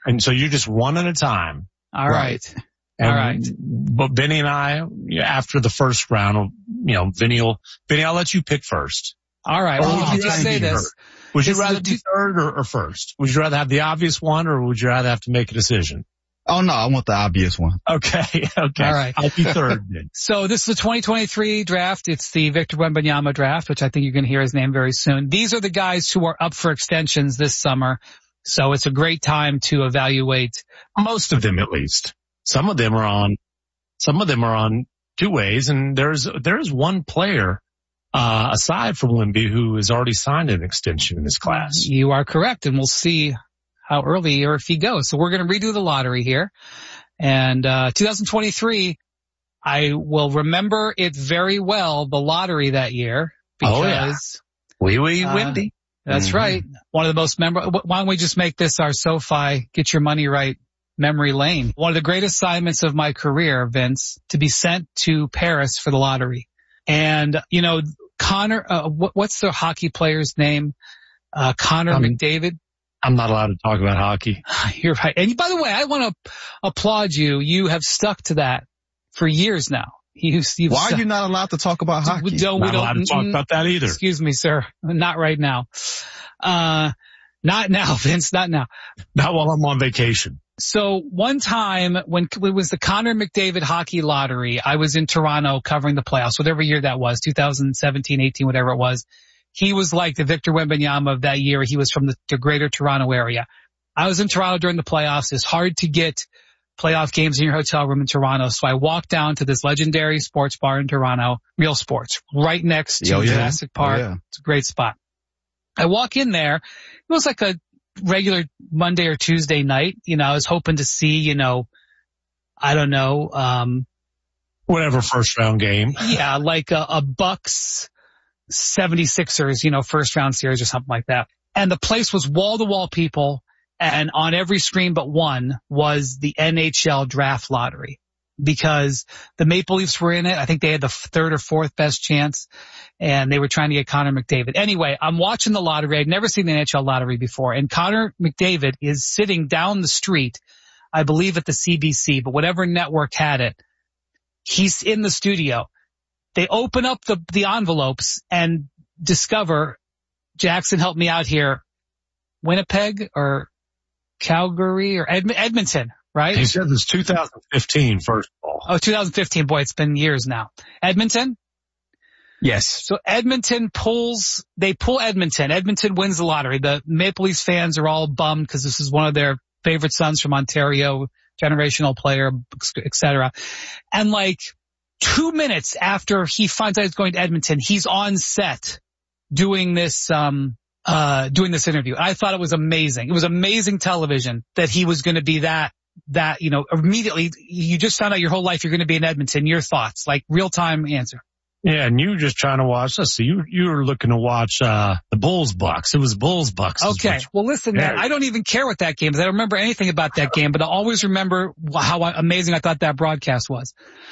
And so you're just one at a time. All right. And, all right. But Benny and I, after the first round, Benny, I'll let you pick first. All right. Well, I'll just say this. Would you rather be third or first? Would you rather have the obvious one, or would you rather have to make a decision? Oh, no, I want the obvious one. Okay. All right. I'll be third then. So this is the 2023 draft. It's the Victor Wembanyama draft, which I think you're going to hear his name very soon. These are the guys who are up for extensions this summer. So it's a great time to evaluate. Most of them, at least. Some of them are on two ways, and there's one player aside from Wemby who has already signed an extension in this class. You are correct, and we'll see how early or if he goes. So we're going to redo the lottery here. And 2023, I will remember it very well, the lottery that year, because Wemby. That's right. One of the most memorable. Why don't we just make this our SoFi Get Your Money Right memory lane? One of the great assignments of my career, Vince, to be sent to Paris for the lottery. And, Connor, what's the hockey player's name? Connor McDavid. I'm not allowed to talk about hockey. You're right. And by the way, I want to applaud you. You have stuck to that for years now. Why are you not allowed to talk about hockey? We don't allowed to talk about that either. Excuse me, sir. Not right now. Not now, Vince. Not now. Not while I'm on vacation. So one time when it was the Connor McDavid hockey lottery, I was in Toronto covering the playoffs, whatever year that was, 2017, 18, whatever it was. He was like the Victor Wembanyama of that year. He was from the greater Toronto area. I was in Toronto during the playoffs. It's hard to get playoff games in your hotel room in Toronto. So I walked down to this legendary sports bar in Toronto, Real Sports, right next to Jurassic Park. It's a great spot. I walk in there. It was like a regular Monday or Tuesday night. I was hoping to see, I don't know, whatever first round game. Yeah, like a Bucks 76ers, first round series or something like that. And the place was wall to wall people. And on every screen but one was the NHL draft lottery, because the Maple Leafs were in it. I think they had the third or fourth best chance, and they were trying to get Connor McDavid. Anyway, I'm watching the lottery. I'd never seen the NHL lottery before, and Connor McDavid is sitting down the street, I believe at the CBC, but whatever network had it, he's in the studio. They open up the envelopes and discover, Jackson, help me out here, Winnipeg or Calgary or Edmonton, right? He said it's 2015, first of all. Oh, 2015. Boy, it's been years now. Edmonton? Yes. So Edmonton pull Edmonton. Edmonton wins the lottery. The Maple Leafs fans are all bummed because this is one of their favorite sons from Ontario, generational player, etc. And 2 minutes after he finds out he's going to Edmonton, he's on set doing this interview. I thought it was amazing. It was amazing television that he was going to be that, immediately you just found out your whole life you're going to be in Edmonton. Your thoughts, real time answer. Yeah. And you were just trying to watch us. So you were looking to watch, the Bulls Bucks. It was Bulls Bucks. Okay. Well, listen, man, I don't even care what that game is. I don't remember anything about that game, but I always remember how amazing I thought that broadcast was.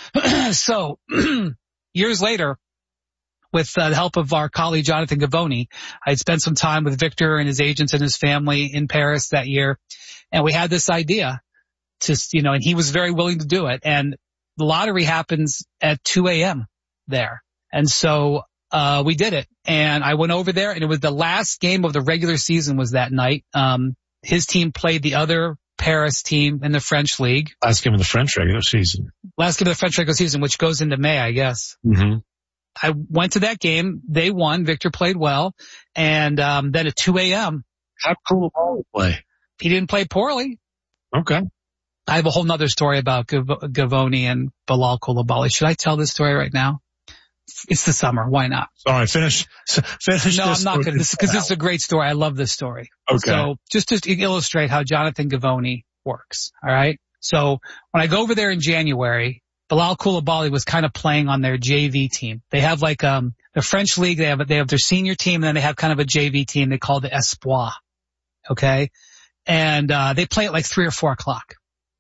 So years later, with the help of our colleague Jonathan Givony, I had spent some time with Victor and his agents and his family in Paris that year. And we had this idea and he was very willing to do it. And the lottery happens at 2 a.m. there. And so, we did it. And I went over there, and it was the last game of the regular season was that night. His team played the other Paris team in the French league. Last game of the French regular season. Last game of the French regular season, which goes into May, I guess. Mm-hmm. I went to that game. They won. Victor played well. And then at 2 a.m. How Koulibaly play? He didn't play poorly. Okay. I have a whole nother story about Givony and Bilal Koulibaly. Should I tell this story right now? It's the summer. Why not? All right, finish. No, I'm not going to, because this is a great story. I love this story. Okay. So just to illustrate how Jonathan Givony works. All right. So when I go over there in January, Bilal Koulibaly was kind of playing on their JV team. They have the French league. They have their senior team, and then they have kind of a JV team they call the Espoir. Okay. And, they play at 3 or 4 o'clock.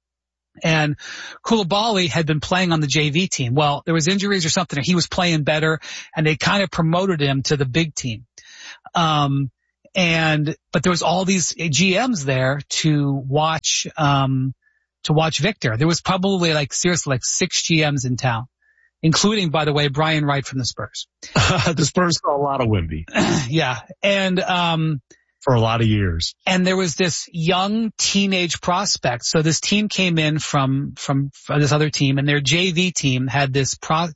And Koulibaly had been playing on the JV team. Well, there was injuries or something, and he was playing better, and they kind of promoted him to the big team. But there was all these GMs there to watch Victor. There was probably seriously 6 GMs in town, including, by the way, Brian Wright from the Spurs. The Spurs saw a lot of Wemby. Yeah. And, for a lot of years. And there was this young teenage prospect. So this team came in from this other team, and their JV team had this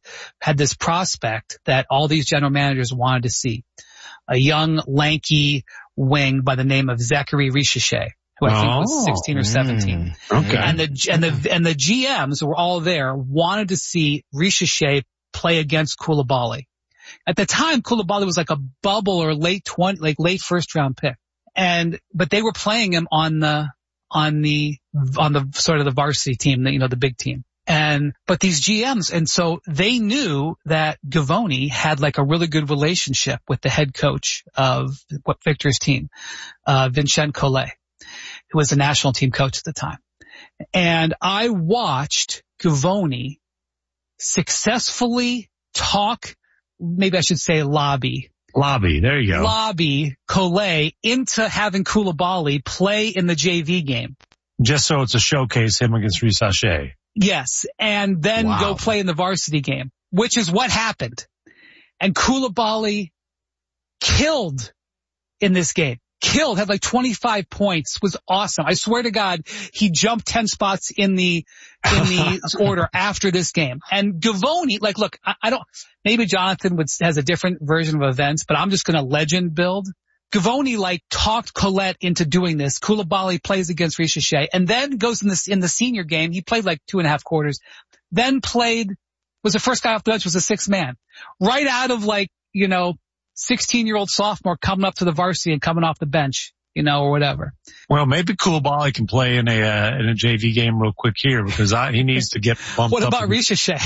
prospect that all these general managers wanted to see. A young, lanky wing by the name of Zachary Richeche, who I think was 16 or 17. Okay. And the GMs who were all there wanted to see Richeche play against Coulibaly. At the time, Coulibaly was like a bubble or late first round pick. But they were playing him on the sort of the varsity team, the big team. But these GMs, and so they knew that Gavoni had a really good relationship with the head coach of Victor's team, Vincent Collet, who was the national team coach at the time. And I watched Gavoni successfully maybe I should say lobby, there you go. Lobby Collet into having Coulibaly play in the JV game. Just so it's a showcase him against Richeche. Yes, and then go play in the varsity game, which is what happened. And Coulibaly killed in this game. Had 25 points, was awesome. I swear to God, he jumped 10 spots in the order after this game. And Gavoni, look, maybe Jonathan has a different version of events, but I'm just going to legend build. Gavoni talked Collet into doing this. Coulibaly plays against Richeche and then goes in the senior game. He played 2.5 quarters, then was the first guy off the bench, was a 6th man. Right out of 16-year-old sophomore coming up to the varsity and coming off the bench, or whatever. Well, maybe Coulibaly can play in a JV game real quick here because he needs to get bumped up. What about Richeche?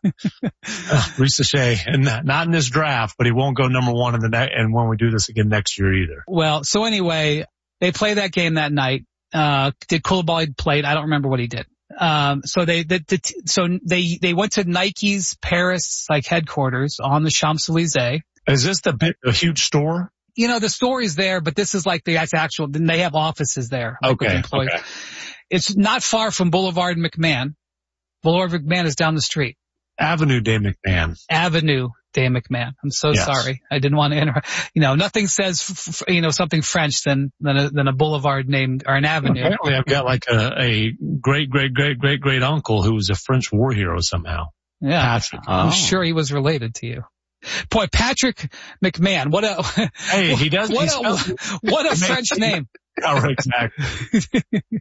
Richeche, and not in this draft, but he won't go number 1 and when we do this again next year either. Well, so anyway, they played that game that night. Did Coulibaly play? I don't remember what he did. So they went to Nike's Paris headquarters on the Champs-Élysées. Is this a huge store? The store is there, but this is the actual, they have offices there. Okay. It's not far from Boulevard McMahon. Boulevard McMahon is down the street. Avenue de McMahon. I'm so sorry. I didn't want to interrupt. Nothing says, something French than a boulevard named, or an avenue. Apparently I've got a great uncle who was a French war hero somehow. Yeah. Patrick. I'm sure he was related to you. Boy, Patrick McMahon, he does. What a French name. Oh, exactly.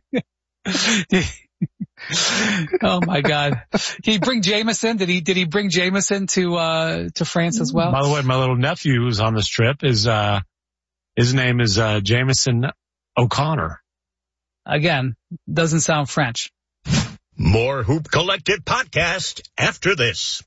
Oh my God. Did he bring Jameson? Did he bring Jameson to France as well? By the way, my little nephew who's on this trip his name is Jameson O'Connor. Again, doesn't sound French. More Hoop Collective podcast after this.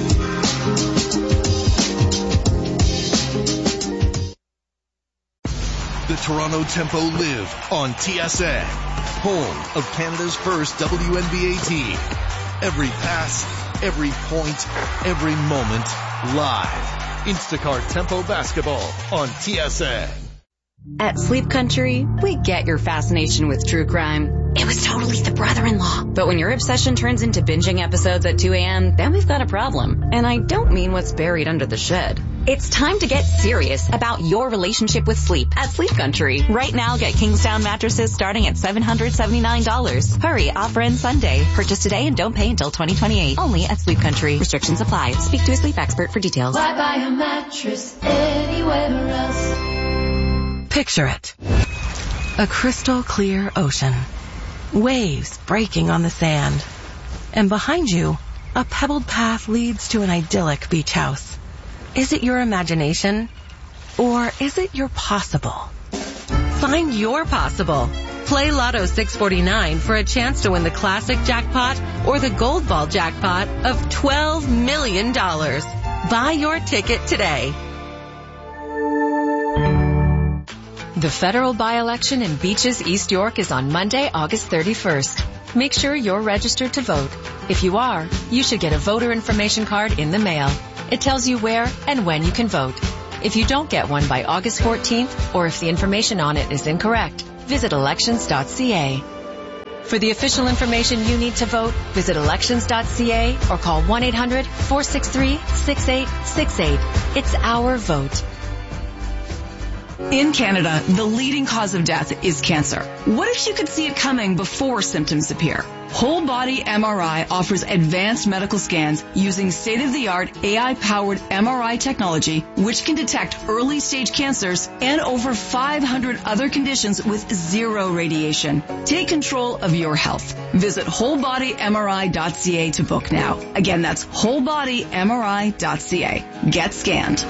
The Toronto Tempo live on TSN, home of Canada's first WNBA team. Every pass, every point, every moment, live. Instacart Tempo basketball on TSN. At Sleep Country, we get your fascination with true crime. It was totally the brother-in-law. But when your obsession turns into binging episodes at 2 a.m., then we've got a problem. And I don't mean what's buried under the shed. It's time to get serious about your relationship with sleep at Sleep Country. Right now, get Kingstown mattresses starting at $779. Hurry, offer ends Sunday. Purchase today and don't pay until 2028. Only at Sleep Country. Restrictions apply. Speak to a sleep expert for details. Why buy a mattress anywhere else? Picture it. A crystal clear ocean. Waves breaking on the sand. And behind you, a pebbled path leads to an idyllic beach house. Is it your imagination? Or is it your possible? Find your possible. Play Lotto 649 for a chance to win the classic jackpot or the gold ball jackpot of $12 million. Buy your ticket today. The federal by-election in Beaches, East York is on Monday, August 31st. Make sure you're registered to vote. If you are, you should get a voter information card in the mail. It tells you where and when you can vote. If you don't get one by August 14th, or if the information on it is incorrect, visit elections.ca. For the official information you need to vote, visit elections.ca or call 1-800-463-6868. It's our vote. In Canada, the leading cause of death is cancer. What if you could see it coming before symptoms appear? Whole Body MRI offers advanced medical scans using state-of-the-art AI-powered MRI technology, which can detect early-stage cancers and over 500 other conditions with zero radiation. Take control of your health. Visit wholebodymri.ca to book now. Again, that's wholebodymri.ca. Get scanned.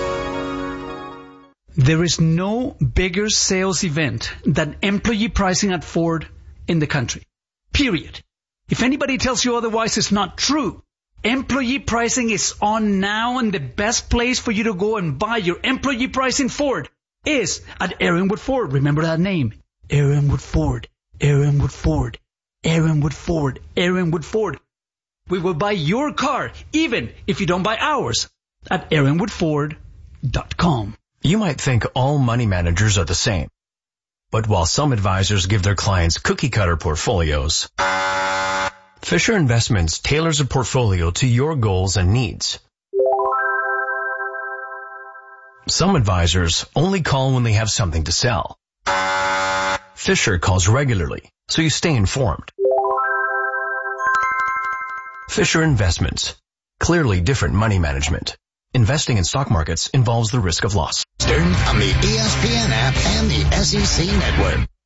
There is no bigger sales event than employee pricing at Ford in the country. Period. If anybody tells you otherwise, it's not true. Employee pricing is on now, and the best place for you to go and buy your employee pricing Ford is at Aaronwood Ford. Remember that name. Aaronwood Ford. Aaronwood Ford. Aaronwood Ford. Aaronwood Ford. We will buy your car, even if you don't buy ours, at aaronwoodford.com. You might think all money managers are the same. But while some advisors give their clients cookie-cutter portfolios, Fisher Investments tailors a portfolio to your goals and needs. Some advisors only call when they have something to sell. Fisher calls regularly, so you stay informed. Fisher Investments. Clearly different money management. Investing in stock markets involves the risk of loss. On the ESPN app and the SEC network.